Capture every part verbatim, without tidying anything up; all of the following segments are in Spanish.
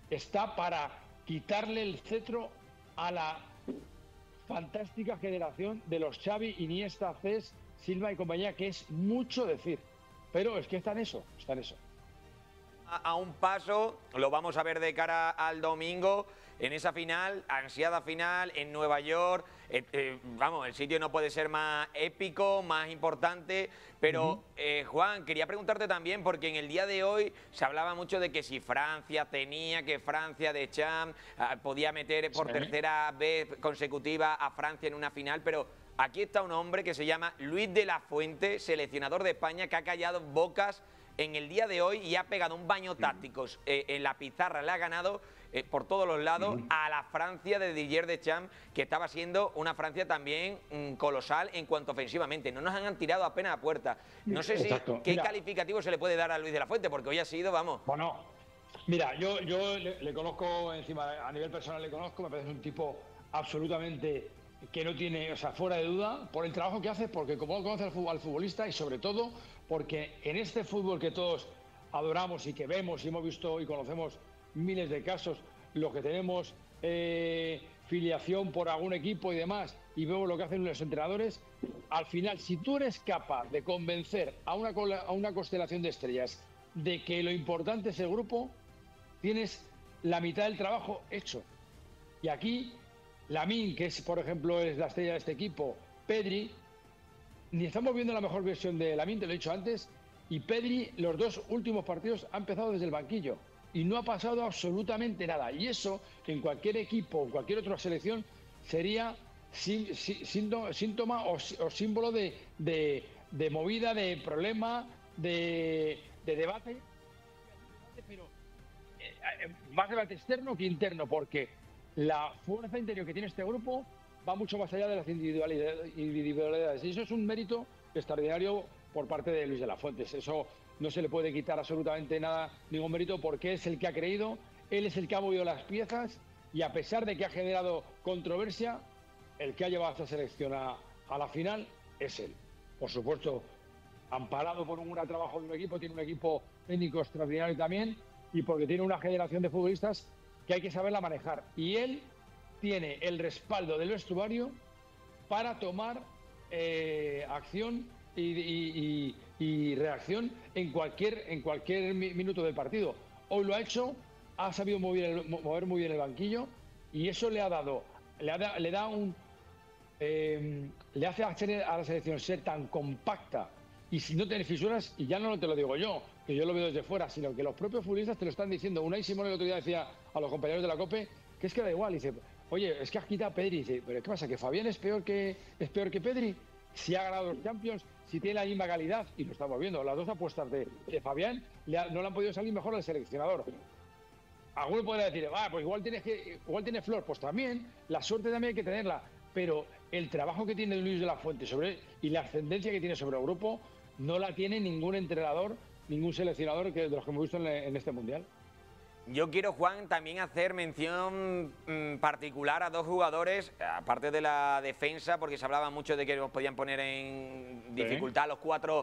está para quitarle el cetro a la fantástica generación de los Xavi, Iniesta, Cés, Silva y compañía, que es mucho decir. Pero es que está en eso, está en eso. A, a un paso, lo vamos a ver de cara al domingo, en esa final, ansiada final, en Nueva York. Eh, eh, vamos, el sitio no puede ser más épico, más importante, pero uh-huh. eh, Juan, quería preguntarte también, porque en el día de hoy se hablaba mucho de que si Francia tenía, que Francia de Champs eh, podía meter por sí. tercera vez consecutiva a Francia en una final, pero aquí está un hombre que se llama Luis de la Fuente, seleccionador de España, que ha callado bocas en el día de hoy y ha pegado un baño táctico eh, en la pizarra, le ha ganado eh, por todos los lados a la Francia de Didier Deschamps, que estaba siendo una Francia también mmm, colosal en cuanto ofensivamente. No nos han tirado apenas a puerta. No sé si qué Mira, calificativo se le puede dar a Luis de la Fuente, porque hoy ha sido, vamos... Bueno, mira, yo, yo le, le conozco encima, a nivel personal le conozco, me parece un tipo absolutamente... que no tiene, o sea, fuera de duda, por el trabajo que hace, porque como lo conoce al, fútbol, al futbolista y sobre todo porque en este fútbol que todos adoramos y que vemos y hemos visto y conocemos miles de casos, los que tenemos eh, filiación por algún equipo y demás, y vemos lo que hacen los entrenadores, al final, si tú eres capaz de convencer a una, a una constelación de estrellas de que lo importante es el grupo, tienes la mitad del trabajo hecho. Y aquí... Lamine, que es, por ejemplo, es la estrella de este equipo, Pedri, ni estamos viendo la mejor versión de Lamine, te lo he dicho antes, y Pedri, los dos últimos partidos ha empezado desde el banquillo y no ha pasado absolutamente nada. Y eso, en cualquier equipo, en cualquier otra selección, sería sí, sí, síntoma o, o símbolo de, de, de movida, de problema, de, de debate, pero eh, más debate externo que interno, porque la fuerza interior que tiene este grupo va mucho más allá de las individualidades. Y eso es un mérito extraordinario por parte de Luis de la Fuente. Eso no se le puede quitar absolutamente nada, ningún mérito, porque es el que ha creído, él es el que ha movido las piezas y a pesar de que ha generado controversia, el que ha llevado a esta selección a, a la final es él. Por supuesto, amparado por un gran trabajo de un equipo, tiene un equipo técnico extraordinario también y porque tiene una generación de futbolistas que hay que saberla manejar. Y él tiene el respaldo del vestuario para tomar eh, acción y, y, y, y reacción en cualquier, en cualquier minuto del partido. Hoy lo ha hecho, ha sabido mover, el, mover muy bien el banquillo y eso le ha dado, le, ha, le da un... Eh, le hace a la selección ser tan compacta y si no tiene fisuras, y ya no te lo digo yo, que yo lo veo desde fuera, sino que los propios futbolistas te lo están diciendo. Unai Simón el otro día decía a los compañeros de la COPE que es que da igual, dice, oye, es que has quitado a Pedri, dice, pero ¿qué pasa? ¿Que Fabián es peor que, es peor que Pedri? Si ha ganado los Champions, si tiene la misma calidad, y lo estamos viendo, las dos apuestas de, de Fabián le ha, no le han podido salir mejor al seleccionador. Alguno podría decir, ah, pues igual tiene, que, igual tiene flor, pues también, la suerte también hay que tenerla, pero el trabajo que tiene Luis de la Fuente sobre, y la ascendencia que tiene sobre el grupo, no la tiene ningún entrenador, ningún seleccionador que de los que hemos visto en, en este Mundial. Yo quiero, Juan, también hacer mención mmm, particular a dos jugadores, aparte de la defensa, porque se hablaba mucho de que nos podían poner en dificultad ¿Sí? los cuatro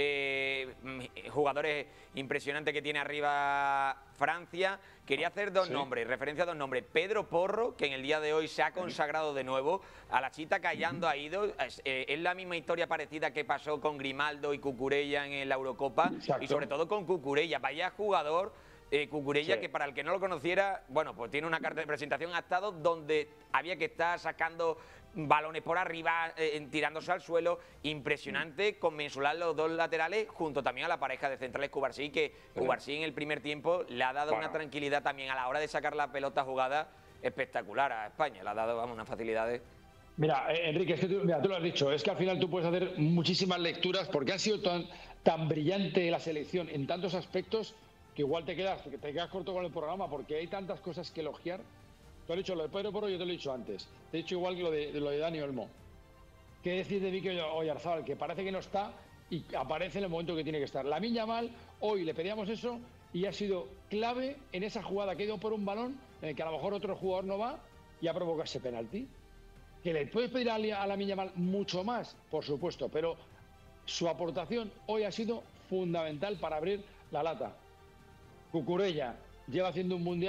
eh, jugadores impresionantes que tiene arriba Francia. Quería hacer dos ¿Sí? nombres, referencia a dos nombres. Pedro Porro, que en el día de hoy se ha consagrado de nuevo, a la chita callando ha ido. Es, eh, es la misma historia parecida que pasó con Grimaldo y Cucurella en la Eurocopa, Exacto. y sobre todo con Cucurella. Vaya jugador... Eh, Cucurella, sí. que para el que no lo conociera, bueno, pues tiene una carta de presentación, ha estado donde había que estar sacando balones por arriba, eh, tirándose al suelo, impresionante, con mensurar los dos laterales, junto también a la pareja de centrales Cubarsí, que Cubarsí en el primer tiempo le ha dado bueno. una tranquilidad también a la hora de sacar la pelota jugada espectacular a España, le ha dado, vamos, unas facilidades. Mira, eh, Enrique, es que tú, mira, tú lo has dicho, es que al final tú puedes hacer muchísimas lecturas porque ha sido tan, tan brillante la selección en tantos aspectos que igual te quedas, te quedas corto con el programa porque hay tantas cosas que elogiar. Tú has dicho lo de Pedro Porro, yo te lo he dicho antes. Te he dicho igual que lo de, de, lo de Dani Olmo. ¿Qué decir de Mikel Oyarzabal? Que parece que no está y aparece en el momento que tiene que estar. Lamine Yamal, hoy le pedíamos eso y ha sido clave en esa jugada que ha ido por un balón en el que a lo mejor otro jugador no va y ha provocado ese penalti. ¿Que le puedes pedir a Lamine Yamal mucho más? Por supuesto, pero su aportación hoy ha sido fundamental para abrir la lata. Cucurella lleva haciendo un mundial